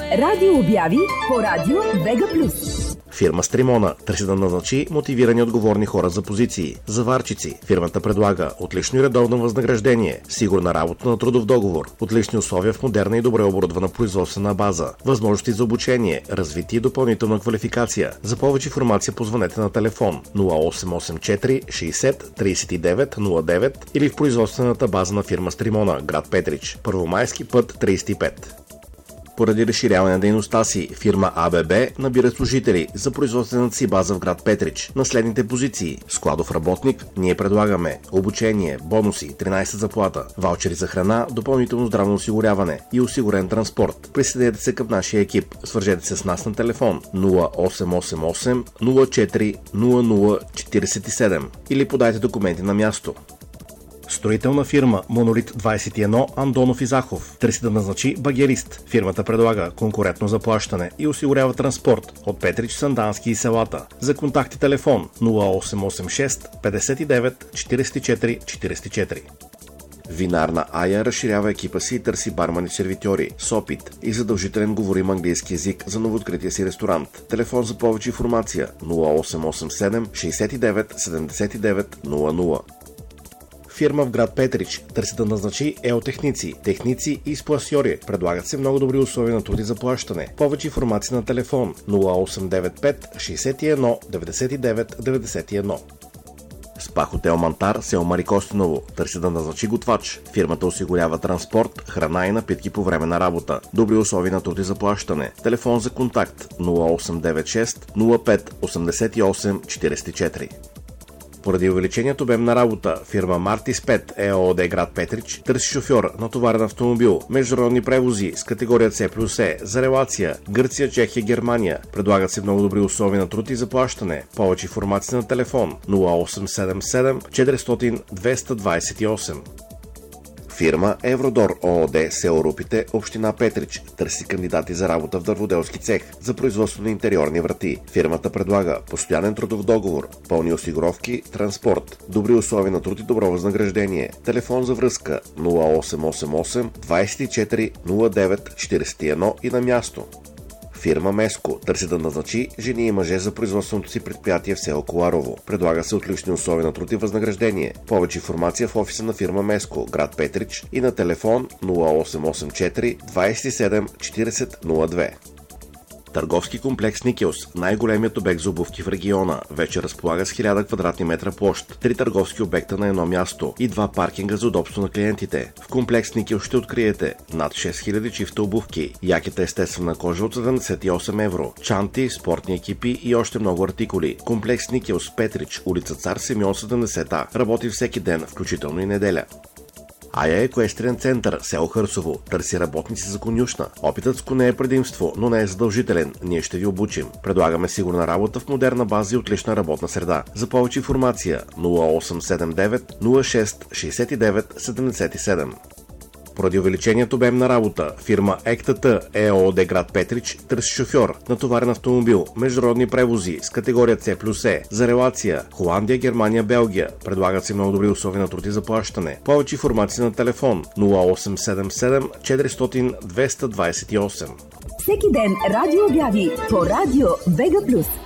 Радио обяви по радио Вега Плюс. Фирма Стримона търси да назначи мотивирани отговорни хора за позиции. Заварчици. Фирмата предлага отлично и редовно възнаграждение, сигурна работа на трудов договор, отлични условия в модерна и добре оборудвана производствена база, възможности за обучение, развитие и допълнителна квалификация. За повече информация позвънете на телефон 0884 60 39 09 или в производствената база на фирма Стримона, град Петрич, Първомайски път 35. Поради разширяване на дейността си, фирма АББ набира служители за производствената си база в град Петрич на следните позиции. Складов работник, ние предлагаме обучение, бонуси, 13 заплата, ваучери за храна, допълнително здравно осигуряване и осигурен транспорт. Присъединете се към нашия екип. Свържете се с нас на телефон 0888 04 00 47 или подайте документи на място. Строителна фирма Монолит 21 Андонов и Захов търси да назначи багерист. Фирмата предлага конкурентно заплащане и осигурява транспорт от Петрич, Сандански и селата. За контакти телефон 0886 59 44 44. Винарна Ая разширява екипа си и търси бармани сервитьори с опит и задължителен говорим английски език за новооткрития си ресторант. Телефон за повече информация 0887 69 79 00. Фирма в град Петрич търси да назначи еотехници, техници и спласьори. Предлагат се много добри условия на труд и заплащане. Повече информация на телефон 0895 61 99 91. Спа хотел Мантар, село Марикостиново, търси да назначи готвач. Фирмата осигурява транспорт, храна и напитки по време на работа. Добри условия на труд и заплащане. Телефон за контакт 0896 05 88 44. Поради увеличеният обем на работа, фирма Мартис 5 ЕООД град Петрич търси шофьор на товарен автомобил, международни превози с категория C+E за релация Гърция, Чехия, Германия. Предлагат се много добри условия на труд и заплащане. Повече информация на телефон 0877 400 228. Фирма Евродор ООД, село Рупите, община Петрич, търси кандидати за работа в дърводелски цех за производство на интериорни врати. Фирмата предлага постоянен трудов договор, пълни осигуровки, транспорт, добри условия на труд и добро възнаграждение. Телефон за връзка 0888 24 09 41 и на място. Фирма Меско търси да назначи жени и мъже за производственото си предприятие в село Коларово. Предлага се отлични условия на труд и възнаграждение. Повече информация в офиса на фирма Меско, град Петрич и на телефон 0884 27 40 02. Търговски комплекс Никелс, най-големият обект за обувки в региона, вече разполага с 1000 квадратни метра площ, 3 търговски обекта на едно място и 2 паркинга за удобство на клиентите. В комплекс Никелс ще откриете над 6000 чифта обувки, якета естествена кожа от 78 евро, чанти, спортни екипи и още много артикули. Комплекс Никелс, Петрич, улица Цар Симеон 70А, работи всеки ден, включително и неделя. Ая Еквестрен център, село Хърсово, търси работници за конюшна. Опитът с коне е предимство, но не е задължителен. Ние ще ви обучим. Предлагаме сигурна работа в модерна база и отлична работна среда. За повече информация 0879 06 69 77. Поради увеличеният обем на работа, фирма ЕКТТ ЕООД град Петрич търси шофьор на товарен автомобил, международни превози с категория C+E за релация Холандия, Германия, Белгия. Предлагат се много добри условия на труд и заплащане. Повече информация на телефон 0877 400 228. Всеки ден радио обяви по радио Вега Плюс.